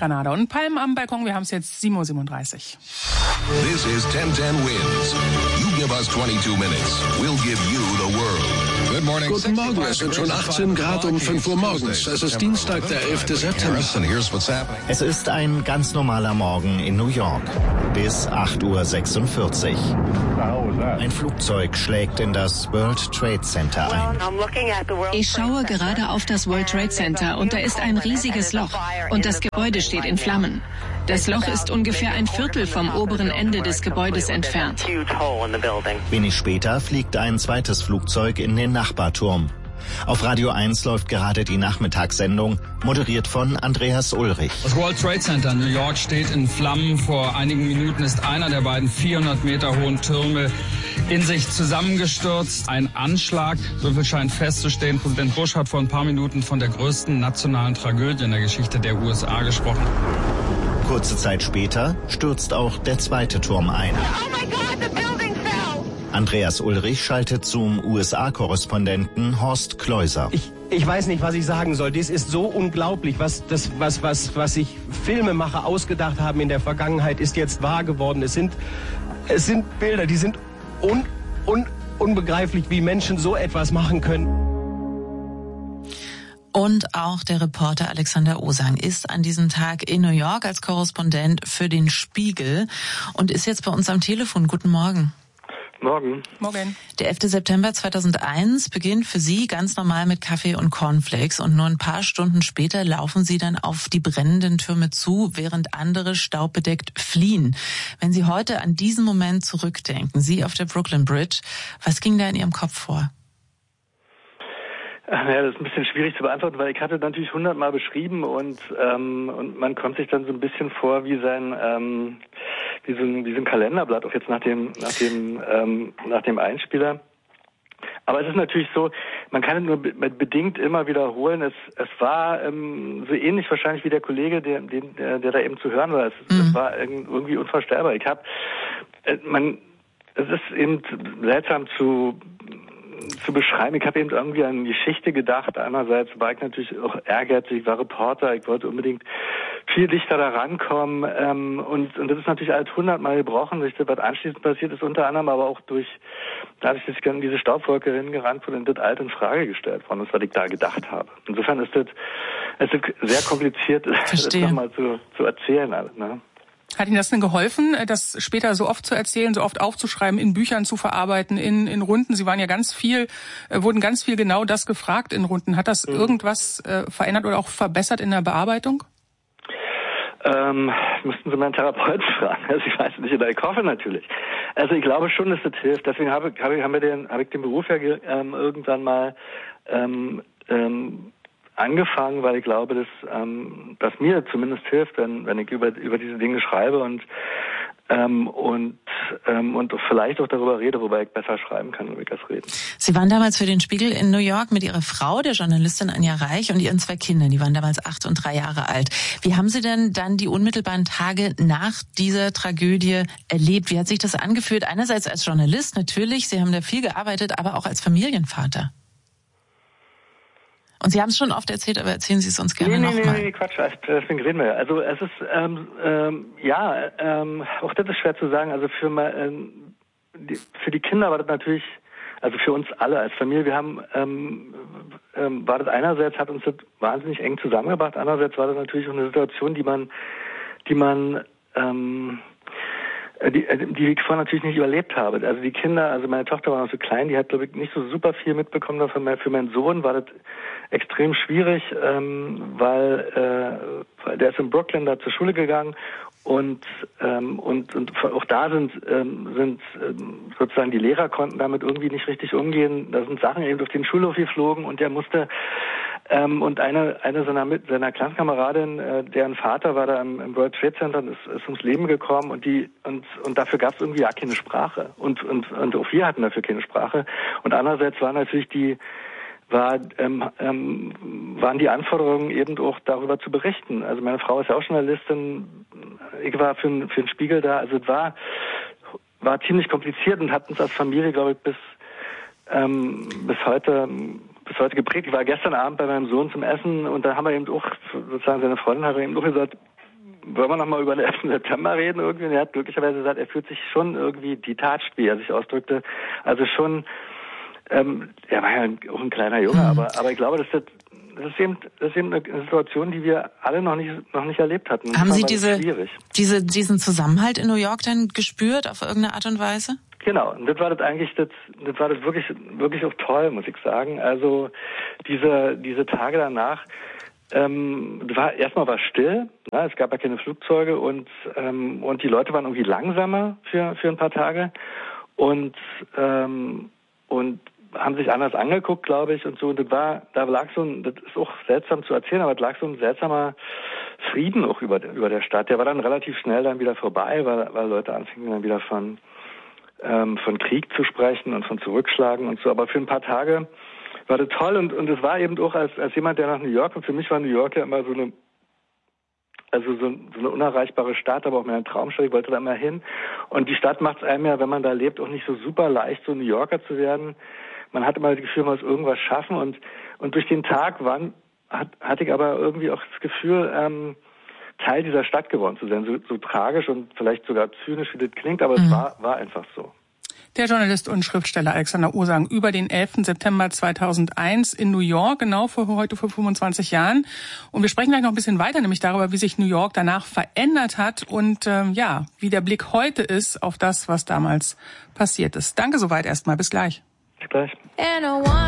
Kanada. Und Palmen am Balkon, wir haben es jetzt 7:37 Uhr. This is 1010 Wins. You give us 22 minutes, we'll give you the world. Good morning. Guten Morgen, es sind schon 18 Grad um 5 Uhr morgens. Es ist Dienstag, der 11. September. Es ist ein ganz normaler Morgen in New York. Bis 8:46 Uhr. Ein Flugzeug schlägt in das World Trade Center ein. Ich schaue gerade auf das World Trade Center und da ist ein riesiges Loch und das Gebäude steht in Flammen. Das Loch ist ungefähr ein Viertel vom oberen Ende des Gebäudes entfernt. Wenig später fliegt ein zweites Flugzeug in den Nachbarturm. Auf Radio 1 läuft gerade die Nachmittagssendung, moderiert von Andreas Ulrich. Das World Trade Center in New York steht in Flammen. Vor einigen Minuten ist einer der beiden 400 Meter hohen Türme in sich zusammengestürzt. Ein Anschlag, so viel scheint festzustehen. Präsident Bush hat vor ein paar Minuten von der größten nationalen Tragödie in der Geschichte der USA gesprochen. Kurze Zeit später stürzt auch der zweite Turm ein. Andreas Ulrich schaltet zum USA-Korrespondenten Horst Kleuser. Ich weiß nicht, was ich sagen soll. Dies ist so unglaublich, was sich Filmemacher ausgedacht haben in der Vergangenheit, ist jetzt wahr geworden. Es sind Bilder, die sind unbegreiflich, wie Menschen so etwas machen können. Und auch der Reporter Alexander Osang ist an diesem Tag in New York als Korrespondent für den Spiegel und ist jetzt bei uns am Telefon. Guten Morgen. Morgen. Der 11. September 2001 beginnt für Sie ganz normal mit Kaffee und Cornflakes und nur ein paar Stunden später laufen Sie dann auf die brennenden Türme zu, während andere staubbedeckt fliehen. Wenn Sie heute an diesen Moment zurückdenken, Sie auf der Brooklyn Bridge, was ging da in Ihrem Kopf vor? Naja, das ist ein bisschen schwierig zu beantworten, weil ich hatte natürlich 100-mal beschrieben und man kommt sich dann so ein bisschen vor wie so ein Kalenderblatt, auch jetzt nach dem Einspieler. Aber es ist natürlich so, man kann es nur bedingt immer wiederholen. Es war so ähnlich wahrscheinlich wie der Kollege, der da eben zu hören war. Es war irgendwie unvorstellbar. Es ist eben seltsam zu beschreiben. Ich habe eben irgendwie an die Geschichte gedacht. Einerseits war ich natürlich auch ehrgeizig, ich war Reporter, ich wollte unbedingt viel dichter da rankommen. Und das ist natürlich alles 100-mal gebrochen, durch das, was anschließend passiert ist, unter anderem aber auch dadurch, dass ich an diese Staubwolke hingerannt wurde und das alles in Frage gestellt worden ist, was ich da gedacht habe. Insofern ist das sehr kompliziert, das nochmal zu erzählen. Ne? Hat Ihnen das denn geholfen, das später so oft zu erzählen, so oft aufzuschreiben, in Büchern zu verarbeiten, in Runden? Sie waren ja wurden ganz viel genau das gefragt in Runden. Hat das irgendwas verändert oder auch verbessert in der Bearbeitung? Müssten Sie meinen Therapeuten fragen. Also ich weiß nicht, oder ich hoffe natürlich. Also ich glaube schon, dass das hilft. Deswegen habe ich den Beruf ja irgendwann mal angefangen, weil ich glaube, dass mir zumindest hilft, wenn ich über diese Dinge schreibe und vielleicht auch darüber rede, wobei ich besser schreiben kann, wenn ich das rede. Sie waren damals für den Spiegel in New York mit Ihrer Frau, der Journalistin Anja Reich, und Ihren 2 Kindern. Die waren damals 8 und 3 Jahre alt. Wie haben Sie denn dann die unmittelbaren Tage nach dieser Tragödie erlebt? Wie hat sich das angefühlt? Einerseits als Journalist natürlich, Sie haben da viel gearbeitet, aber auch als Familienvater. Und Sie haben es schon oft erzählt, aber erzählen Sie es uns gerne nochmal. Nee, Quatsch, deswegen reden wir ja. Also es ist, auch das ist schwer zu sagen. Also für die Kinder war das natürlich, also für uns alle als Familie, wir haben, war das einerseits, hat uns das wahnsinnig eng zusammengebracht, andererseits war das natürlich auch eine Situation, die ich vorher natürlich nicht überlebt habe. Also die Kinder, also meine Tochter war noch so klein, die hat, glaube ich, nicht so super viel mitbekommen. Für meinen Sohn war das extrem schwierig, weil der ist in Brooklyn da zur Schule gegangen und auch da sind sozusagen die Lehrer konnten damit irgendwie nicht richtig umgehen. Da sind Sachen eben auf den Schulhof geflogen und der musste und eine seiner Klassenkameradin, deren Vater war da im World Trade Center und ist ums Leben gekommen und dafür gab es irgendwie ja keine Sprache und auch wir hatten dafür keine Sprache und andererseits waren natürlich waren die Anforderungen eben auch darüber zu berichten. Also meine Frau ist ja auch Journalistin, ich war für den Spiegel da, also es war ziemlich kompliziert und hat uns als Familie, glaube ich, bis heute geprägt. Ich war gestern Abend bei meinem Sohn zum Essen und da haben wir eben auch, sozusagen seine Freundin hat eben auch gesagt, wollen wir nochmal über den 11. September reden irgendwie? Und er hat glücklicherweise gesagt, er fühlt sich schon irgendwie detached, wie er sich ausdrückte. Also schon, er war ja auch ein kleiner Junge, aber ich glaube, das ist eben eine Situation, die wir alle noch nicht erlebt hatten. Haben Sie diesen Zusammenhalt in New York dann gespürt auf irgendeine Art und Weise? Genau, und das war das wirklich auch toll, muss ich sagen. Also diese Tage danach, erstmal war still, ne? Es gab ja keine Flugzeuge und die Leute waren irgendwie langsamer für ein paar Tage und haben sich anders angeguckt, glaube ich, und so. Und das ist auch seltsam zu erzählen, aber es lag so ein seltsamer Frieden auch über der Stadt. Der war dann relativ schnell dann wieder vorbei, weil Leute anfingen dann wieder von Krieg zu sprechen und von Zurückschlagen und so. Aber für ein paar Tage war das toll und es war eben auch als jemand, der nach New York, und für mich war New York ja immer so eine unerreichbare Stadt, aber auch mehr ein Traumstadt. Ich wollte da immer hin. Und die Stadt macht es einem ja, wenn man da lebt, auch nicht so super leicht, so New Yorker zu werden. Man hat immer das Gefühl, man muss irgendwas schaffen und durch den Tag hatte ich aber irgendwie auch das Gefühl, Teil dieser Stadt geworden zu sein. So tragisch und vielleicht sogar zynisch, wie das klingt, aber es war einfach so. Der Journalist und Schriftsteller Alexander Osang über den 11. September 2001 in New York, genau vor 25 Jahren. Und wir sprechen gleich noch ein bisschen weiter, nämlich darüber, wie sich New York danach verändert hat und wie der Blick heute ist auf das, was damals passiert ist. Danke soweit erstmal. Bis gleich. Bis gleich.